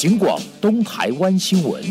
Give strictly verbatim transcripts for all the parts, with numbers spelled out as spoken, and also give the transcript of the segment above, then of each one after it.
警广东台湾新闻。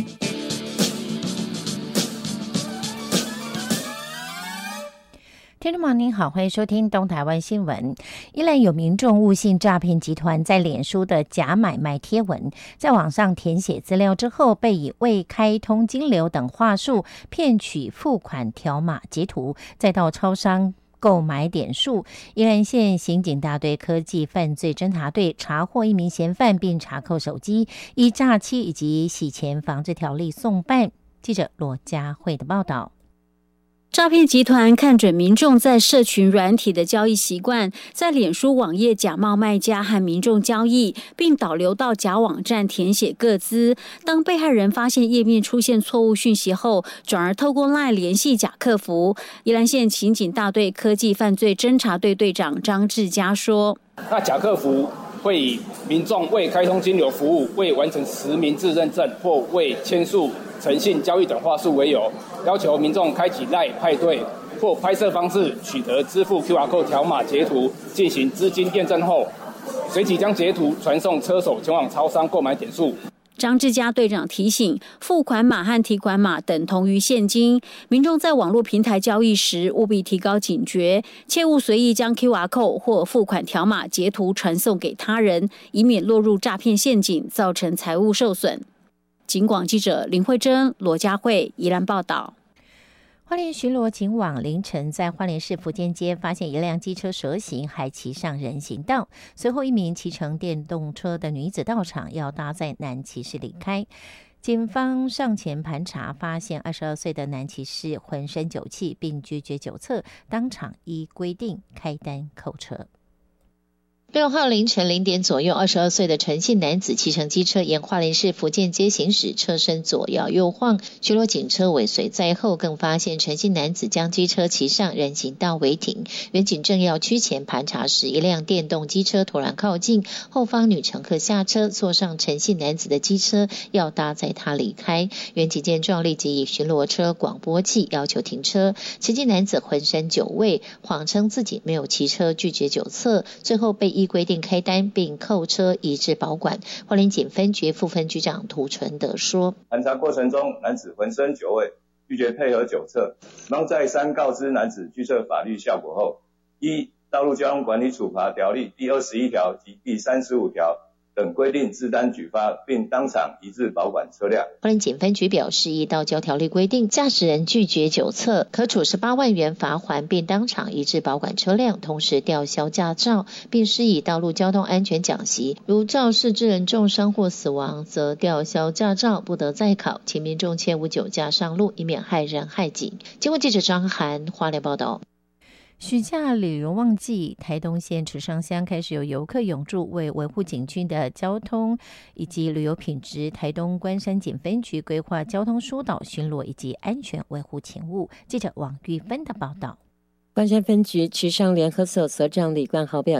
听众朋友您好，欢迎收听东台湾新闻。依然有民众误信诈骗集团在脸书的假买卖贴文，在网上填写资料之后，被以未开通金流等话术骗取付款条码截图，再到超商购买点数。宜兰县刑警大队科技犯罪侦查队查获一名嫌犯，并查扣手机，依诈欺以及洗钱防治条例送办。记者罗佳慧的报道。 诈骗集团看准民众在社群软体的交易习惯，在脸书网页假冒卖家和民众交易，并导流到假网站填写个资。当被害人发现页面出现错误讯息后，转而透过 LINE 联系假客服。宜兰县刑警大队科技犯罪侦查队队长张志佳说：“ 那假客服会以民众未开通金流服务、未完成实名制认证或未签署诚信交易等话术为由，要求民众开启 LINE 派对或拍摄方式取得支付 Q R code 条码截图，进行资金验证后，随即将截图传送车手前往超商购买点数。” 张志佳队长提醒，付款码和提款码等同于现金，民众在网络平台交易时务必提高警觉，切勿随意将 Q R code 或付款条码截图传送给他人，以免落入诈骗陷阱，造成财物受损。警广记者林慧珍、罗佳慧宜兰报道。 花莲巡逻警网凌晨在花莲市福建街发现一辆机车蛇行，还骑上人行道。随后，一名骑乘电动车的女子到场，要搭载男骑士离开。警方上前盘查，发现二十二岁的男骑士浑身酒气，并拒绝酒测，当场依规定开单扣车。六号凌晨零点左右，二十二岁的陈姓男子骑乘机车沿花莲市福建街行驶，车身左摇右晃，巡逻警车尾随在后，更发现陈姓男子将机车骑上人行道违停。员警正要趋前盘查时，一辆电动机车突然靠近，后方女乘客下车，坐上陈姓男子的机车，要搭载他离开。员警见状，立即以巡逻车广播器要求停车。陈姓男子浑身酒味，谎称自己没有骑车，拒绝酒测，最后被依规定开单并扣车移至保管。花莲警分局副分局长涂纯德说：“ 盘查过程中，男子浑身酒味，拒绝配合酒测。方再三告知男子拒测法律效果后，依《道路交通管理处罚条例》第二十一条及第三十五条等规定自单举发，并当场移至保管车辆。” 花莲警分局表示，依道交条例规定，驾驶人拒绝酒测，可处十八万元罚锾，并当场移至保管车辆，同时吊销驾照，并施以道路交通安全讲习。如肇事致人重伤或死亡，则吊销驾照，不得再考。请民众切勿酒驾上路，以免害人害己。经过记者张涵花莲报道。暑假旅游旺季，台东县池上乡开始有游客涌入，为维护景区的交通以及旅游品质，台东关山警分局规划交通疏导巡逻以及安全维护勤务。记者王玉芬的报道。 关山分局池上联合所所长李冠豪表